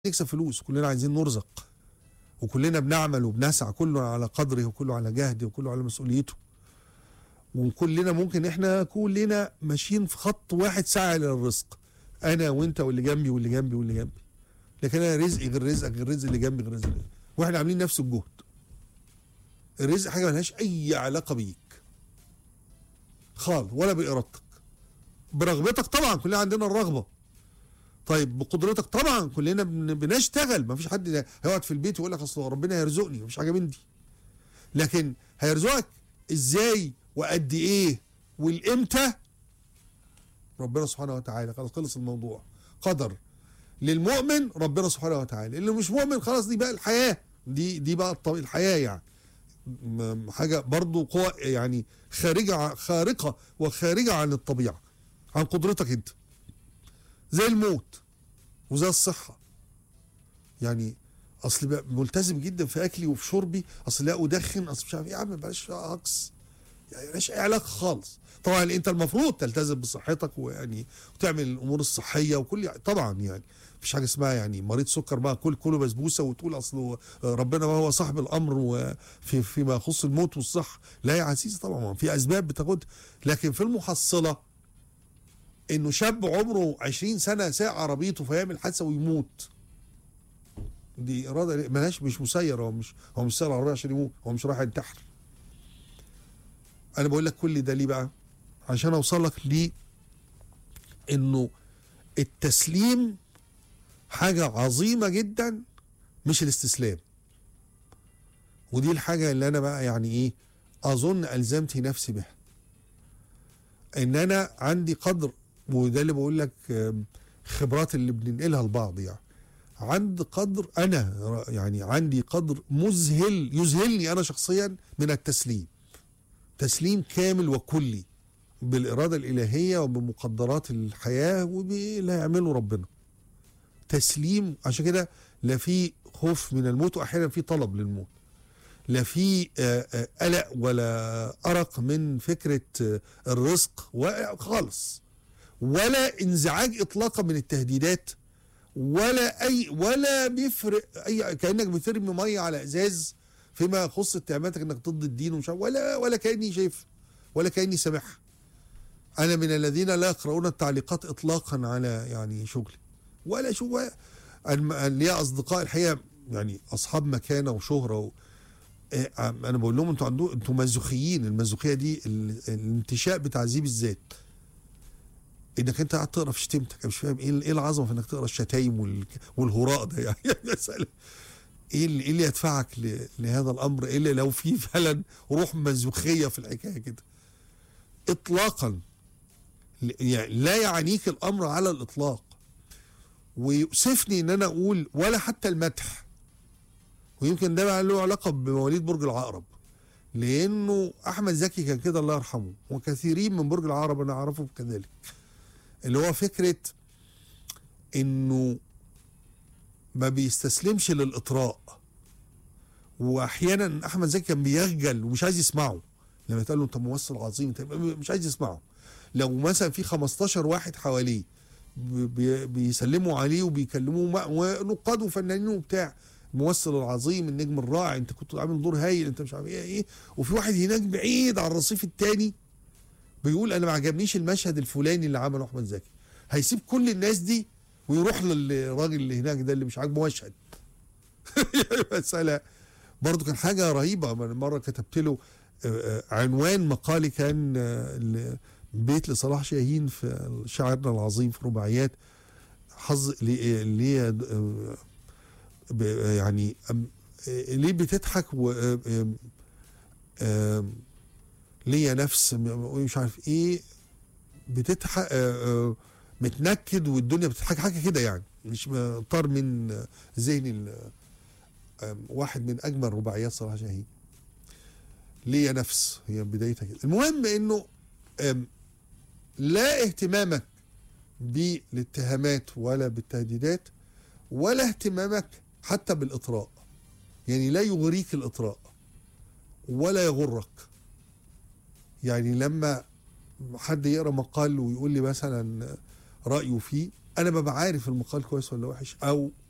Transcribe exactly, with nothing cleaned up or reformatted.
نكسب فلوس، كلنا عايزين نرزق، وكلنا بنعمل وبنسعى، كله على قدره وكله على جهده وكله على مسؤوليته، وكلنا ممكن احنا كلنا ماشيين في خط واحد سعي للرزق، انا وانت واللي جنبي واللي جنبي واللي جنبي، لكن انا رزقي غير رزقك غير رزق اللي جنبي غير رزق اللي جنبي. واحنا عاملين نفس الجهد. الرزق حاجه ملهاش اي علاقه بيك خالص ولا بارادتك، برغبتك طبعا كلنا عندنا الرغبه، طيب بقدرتك طبعا كلنا بنشتغل، ما فيش حد هيقعد في البيت ويقول لك اصل ربنا هيرزقني، مفيش حاجه من دي، لكن هيرزقك ازاي وقد ايه والامتى ربنا سبحانه وتعالى. خلاص خلص الموضوع، قدر للمؤمن ربنا سبحانه وتعالى، اللي مش مؤمن خلاص دي بقى الحياه، دي دي بقى الحياه، يعني حاجه برضو قوة يعني خارجه خارقه وخارجه عن الطبيعه، عن قدرتك انت، زي الموت وزي الصحه. يعني اصل بقى ملتزم جدا في اكلي وفي شربي، اصل لا ادخن، اصل مش عارف ايه، يا عم بلاش عكس، يعني مالهاش اي علاقه خالص. طبعا انت المفروض تلتزم بصحتك ويعني وتعمل الامور الصحيه وكل، طبعا يعني مفيش حاجه اسمها يعني مريض سكر بقى كل كله بسبوسه وتقول اصل ربنا ما هو صاحب الامر وفي فيما يخص الموت والصحه، لا يا عزيزي طبعا في اسباب بتاخدها، لكن في المحصله انه شاب عمره عشرين سنه ساق عربيته فيعمل حادثه ويموت، دي اراده مالهاش، مش مسير، هو مش هو مش سايق العربيه عشان يموت، هو مش رايح ينتحر. انا بقول لك كل ده ليه بقى؟ عشان اوصل لك ليه انه التسليم حاجه عظيمه جدا، مش الاستسلام. ودي الحاجه اللي انا بقى يعني ايه اظن الزمت نفسي بها، ان انا عندي قدر، وده اللي بقول لك خبرات اللي بننقلها لبعض، يعني عند قدر انا يعني عندي قدر مذهل يذهلني انا شخصيا من التسليم، تسليم كامل وكلي بالاراده الالهيه وبمقدرات الحياه وباللي هيعمله ربنا. تسليم، عشان كده لا في خوف من الموت، واحيانا في طلب للموت، لا في قلق ولا ارق من فكره الرزق خالص، ولا انزعاج اطلاقا من التهديدات، ولا اي ولا بيفرق اي، كانك بترمي ميه على ازاز فيما يخص اتهاماتك انك ضد الدين ومش ولا ولا كاني شايف ولا كاني سامعها. انا من الذين لا يقرؤون التعليقات اطلاقا على يعني شغلي، ولا شو ليا اصدقاء الحقيقه يعني اصحاب مكانه وشهره و... انا بقول لهم انتوا عندكم انتوا مازوخيين. المازوخيه دي الانتشاء بتعذيب الذات، انك انت قاعد تقرا في شتيمتك، مش فاهم ايه ايه العظمه في انك تقرا الشتايم وال... والهراء ده، يعني مساله ايه اللي ايه اللي يدفعك ل... لهذا الامر الا لو في فعلا روح مازوخيه في الحكايه كده اطلاقا، يعني لا يعنيك الامر على الاطلاق. ويؤسفني ان انا اقول ولا حتى المدح، ويمكن ده بقى له علاقه بمواليد برج العقرب، لانه احمد زكي كان كده الله يرحمه، وكثيرين من برج العقرب انا اعرفهم كذلك، اللي هو فكره انه ما بيستسلمش للاطراء. واحيانا احمد زكي كان بيخجل ومش عايز يسمعه لما يتقال له انت ممثل عظيم، انت مش عايز يسمعه. لو مثلا في خمستاشر واحد حواليه بي بيسلموا عليه وبيكلموه ونقاد وفنانين وبتاع، الممثل العظيم النجم الرائع، انت كنت عامل دور هايل، انت مش عارف ايه ايه، وفي واحد هناك بعيد على الرصيف الثاني بيقول انا ما عجبنيش المشهد الفلاني اللي عمله احمد زكي، هيسيب كل الناس دي ويروح للراجل اللي هناك ده اللي مش عاجبه مشهد. مسألة برضو كان حاجة رهيبة. مرة كتبت له عنوان مقالي كان بيت لصلاح شاهين في شاعرنا العظيم في رباعيات، حظ اللي هي يعني ليه بتضحك و ليه نفس مش عارف ايه بتضحك متنكد والدنيا بتضحك، حاجه كده يعني مش طار من ذهني. واحد من اجمل رباعيات صلاح شاهين، ليه نفس هي بدايتها كده. المهم انه لا اهتمامك بالاتهامات ولا بالتهديدات، ولا اهتمامك حتى بالاطراء، يعني لا يغريك الاطراء ولا يغرك. يعني لما حد يقرا مقال ويقول لي مثلا رايه فيه، انا ببقى عارف المقال كويس ولا وحش، او